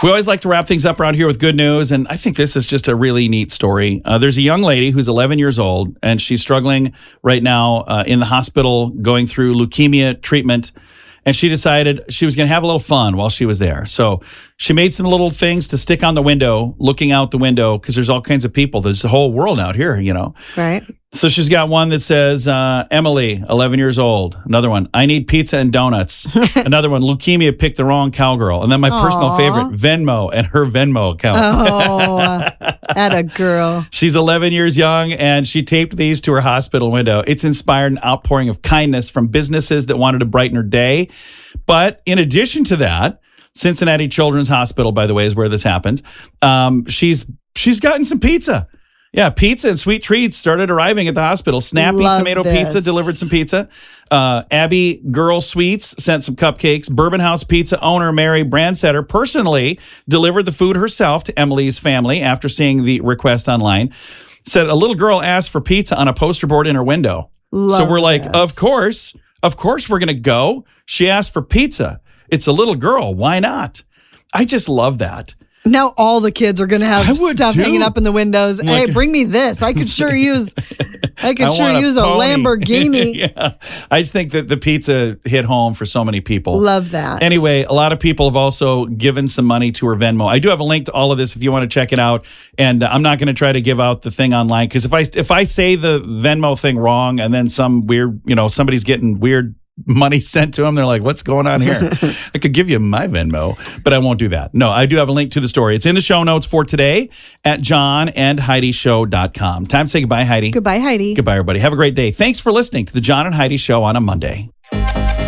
We always like to wrap things up around here with good news, and I think this is just a really neat story. There's a young lady who's 11 years old, and she's struggling right now in the hospital going through leukemia treatment, and she decided she was going to have a little fun while she was there. So she made some little things to stick on the window, looking out the window, because there's all kinds of people. There's the whole world out here, Right. So she's got one that says, Emily, 11 years old. Another one, I need pizza and donuts. Another one, leukemia picked the wrong cowgirl. And then my personal favorite, Venmo and her Venmo account. Oh, atta girl. She's 11 years young, and she taped these to her hospital window. It's inspired an outpouring of kindness from businesses that wanted to brighten her day. But in addition to that, Cincinnati Children's Hospital, by the way, is where this happened. She's gotten some pizza. Yeah, pizza and sweet treats started arriving at the hospital. Snappy Tomato Pizza delivered some pizza. Abby Girl Sweets sent some cupcakes. Bourbon House Pizza owner Mary Brandsetter personally delivered the food herself to Emily's family after seeing the request online. Said a little girl asked for pizza on a poster board in her window. So we're like, of course we're going to go. She asked for pizza. It's a little girl. Why not? I just love that. Now all the kids are going to have stuff hanging up in the windows. Hey, bring me this. I could sure use a Lamborghini. Yeah. I just think that the pizza hit home for so many people. Love that. Anyway, a lot of people have also given some money to her Venmo. I do have a link to all of this if you want to check it out. And I'm not going to try to give out the thing online, because if I say the Venmo thing wrong and then some weird, somebody's getting weird money sent to them, they're like, what's going on here? I could give you my Venmo, but I won't do that. No, I do have a link to the story. It's in the show notes for today at johnandheidishow.com. Time to say goodbye, Heidi. Goodbye, Heidi. Goodbye, everybody. Have a great day. Thanks for listening to the John and Heidi Show on a Monday.